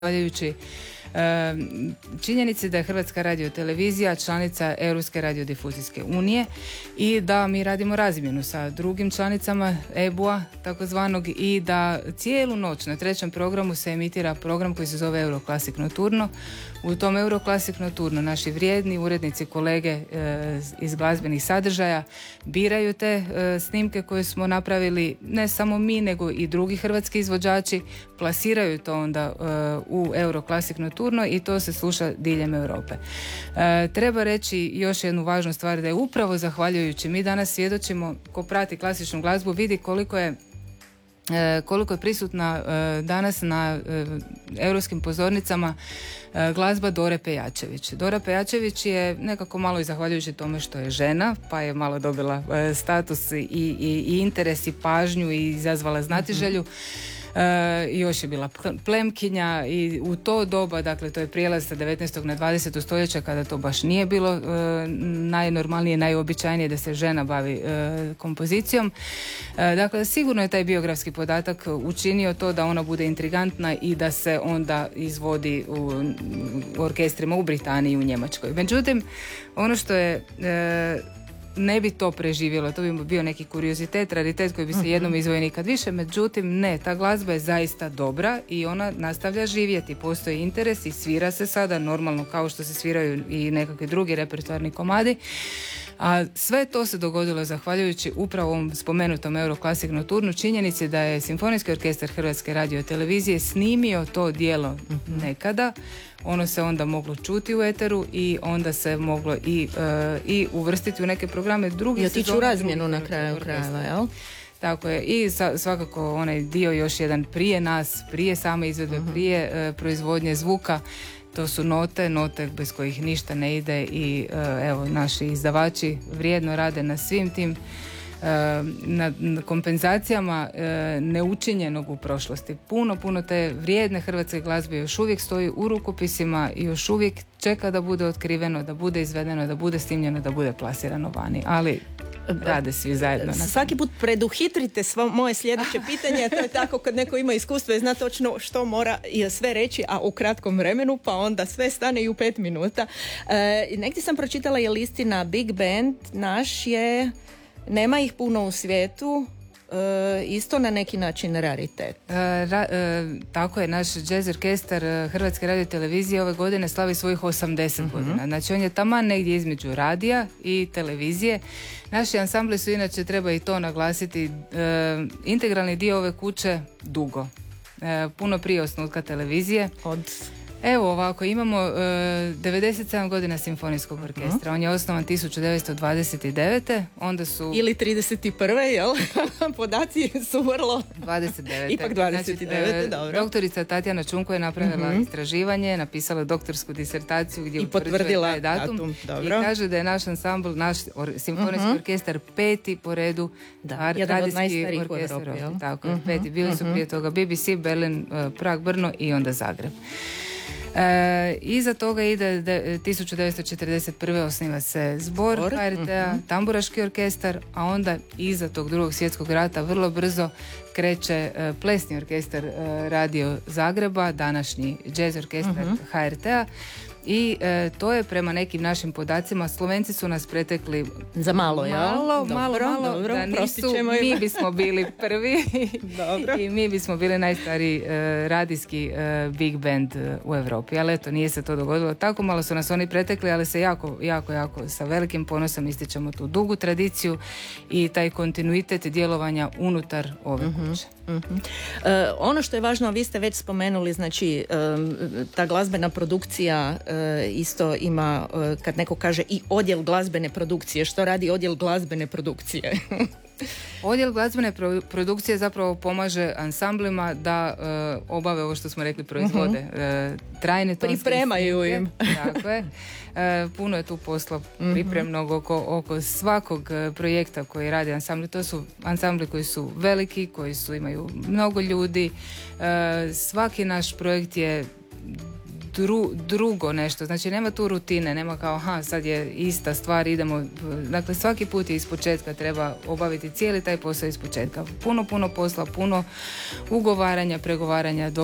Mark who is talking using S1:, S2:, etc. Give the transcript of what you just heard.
S1: zahvaljujući činjenici da je Hrvatska radiotelevizija članica Europske radiodifuzijske unije i da mi radimo razmjenu sa drugim članicama EBU-a takozvanog i da cijelu noć na trećem programu se emitira program koji se zove Euroclassic Nocturno. U tom Euroclassic Nocturno naši vrijedni urednici, kolege iz glazbenih sadržaja biraju te snimke koje smo napravili, ne samo mi nego i drugi hrvatski izvođači, plasiraju to onda u Euroclassic Nocturno i to se sluša diljem Europe. Treba reći još jednu važnu stvar, da je upravo zahvaljujući, mi danas svjedočimo, ko prati klasičnu glazbu vidi koliko je prisutna danas na europskim pozornicama glazba Dore Pejačević. Dora Pejačević je nekako malo i zahvaljujući tome što je žena, pa je malo dobila status i interes i pažnju i izazvala znatiželju. Još je bila plemkinja i u to doba, dakle to je prijelaz sa 19. na 20. stoljeća kada to baš nije bilo najnormalnije, najobičajnije da se žena bavi kompozicijom. Dakle, sigurno je taj biografski podatak učinio to da ona bude intrigantna i da se onda izvodi u orkestrima u Britaniji i u Njemačkoj. Međutim, ono što je ne bi to preživjelo, to bi bio neki kuriozitet, raritet koji bi se jednom izvojio nikad više, međutim ne, ta glazba je zaista dobra i ona nastavlja živjeti, postoji interes i svira se sada normalno kao što se sviraju i nekakvi drugi repertoarni komadi, a sve to se dogodilo zahvaljujući upravo ovom spomenutom Euroclassic Nocturnu, činjenici da je Simfonijski orkestar Hrvatske radiotelevizije snimio to djelo nekada. Ono se onda moglo čuti u eteru i onda se moglo i uvrstiti u neke programe drugih.
S2: I otići u razmjenu na kraju krajeva, jel?
S1: Tako je. I svakako onaj dio još jedan prije nas, prije same izvedbe, prije proizvodnje zvuka. To su note bez kojih ništa ne ide i evo naši izdavači vrijedno rade na svim tim na kompenzacijama neučinjenog u prošlosti. Puno te vrijedne hrvatske glazbe još uvijek stoji u rukopisima i još uvijek čeka da bude otkriveno, da bude izvedeno, da bude snimljeno, da bude plasirano vani. Ali rade svi zajedno.
S2: Svaki put preduhitrite moje sljedeće pitanje, a to je tako kad neko ima iskustvo i zna točno što mora sve reći, a u kratkom vremenu, pa onda sve stane i u 5 minuta. Negdje sam pročitala je listina Big Band, naš je, nema ih puno u svijetu, isto na neki način raritet.
S1: Tako je, naš jazz orkestar Hrvatske radiotelevizije ove godine slavi svojih 80 godina. Znači on je taman negdje između radija i televizije. Naši ansambli su inače, treba i to naglasiti, integralni dio ove kuće dugo. Puno prije osnutka televizije. Evo ovako, imamo 97 godina simfonijskog orkestra. On je osnovan 1929. Onda su...
S2: Ili 31. jel? Podaci su vrlo...
S1: 29.
S2: Ipak 29.
S1: Znači,
S2: dobro.
S1: Doktorica Tatjana Čunko je napravila istraživanje, napisala doktorsku disertaciju gdje
S2: potvrdila
S1: taj datum.
S2: Dobro.
S1: I kaže da je naš ansambl, naš simfonijski orkestar 5. po redu
S2: jedan od najstarijih u Europi.
S1: Tako je, 5. Bili su prije toga BBC, Berlin, Prag, Brno i onda Zagreb. Iza toga ide 1941. osniva se zbor HRT-a, tamburaški orkestar, a onda iza tog Drugog svjetskog rata vrlo brzo kreće plesni orkestar Radio Zagreba, današnji jazz orkestar HRT-a. I to je prema nekim našim podacima, Slovenci su nas pretekli
S2: za malo,
S1: malo, da nisu, mi bismo bili prvi i mi bismo bili najstariji radijski big band u Europi, ali eto, nije se to dogodilo. Tako malo su nas oni pretekli, ali se jako sa velikim ponosom ističemo tu dugu tradiciju i taj kontinuitet djelovanja unutar ove kuće.
S2: Ono što je važno, vi ste već spomenuli, znači ta glazbena produkcija isto ima, kad neko kaže i odjel glazbene produkcije. Što radi odjel glazbene produkcije?
S1: Odjel glazbene produkcije zapravo pomaže ansamblima da obave ovo što smo rekli, proizvode trajne tonske
S2: pripremaju im.
S1: Tako je. Puno je tu posla pripremnog oko svakog projekta koji radi ansambli. To su ansambli koji su veliki, koji imaju mnogo ljudi. Svaki naš projekt je drugo nešto, znači nema tu rutine, nema kao sad je ista stvar, idemo, dakle svaki put je ispočetka, treba obaviti cijeli taj posao ispočetka, puno posla, puno ugovaranja, pregovaranja,